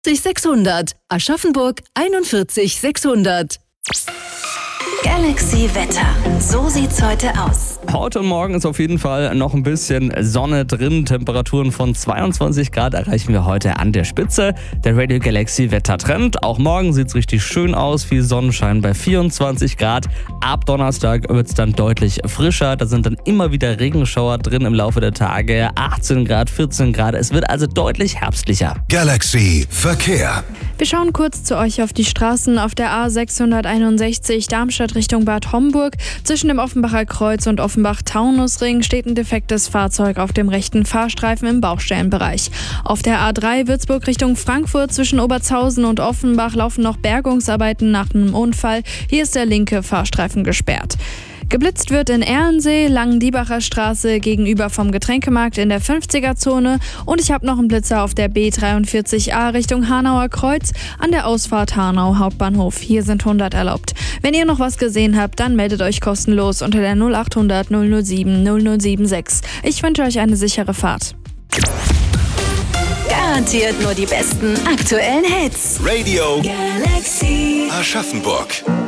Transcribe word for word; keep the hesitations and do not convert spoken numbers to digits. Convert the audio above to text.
sechshundert. Aschaffenburg einundvierzig sechshundert. Galaxy Wetter. So sieht's heute aus. Heute und morgen ist auf jeden Fall noch ein bisschen Sonne drin. Temperaturen von zweiundzwanzig Grad erreichen wir heute an der Spitze. Der Radio Galaxy Wettertrend. Auch morgen sieht's richtig schön aus. Viel Sonnenschein bei vierundzwanzig Grad. Ab Donnerstag wird's dann deutlich frischer. Da sind dann immer wieder Regenschauer drin im Laufe der Tage. achtzehn Grad, vierzehn Grad. Es wird also deutlich herbstlicher. Galaxy Verkehr. Wir schauen kurz zu euch auf die Straßen. Auf der A sechshunderteinundsechzig Darmstadt Richtung Bad Homburg. Zwischen dem Offenbacher Kreuz und Offenbach-Taunusring steht ein defektes Fahrzeug auf dem rechten Fahrstreifen im Baustellenbereich. Auf der A drei Würzburg Richtung Frankfurt zwischen Obertshausen und Offenbach laufen noch Bergungsarbeiten nach einem Unfall. Hier ist der linke Fahrstreifen gesperrt. Geblitzt wird in Erlensee, Langendiebacher Straße gegenüber vom Getränkemarkt in der fünfziger-Zone. Und ich habe noch einen Blitzer auf der B dreiundvierzig A Richtung Hanauer Kreuz an der Ausfahrt Hanau Hauptbahnhof. Hier sind hundert erlaubt. Wenn ihr noch was gesehen habt, dann meldet euch kostenlos unter der null achthundert null null sieben null null sieben sechs. Ich wünsche euch eine sichere Fahrt. Garantiert nur die besten aktuellen Hits. Radio Galaxy. Aschaffenburg.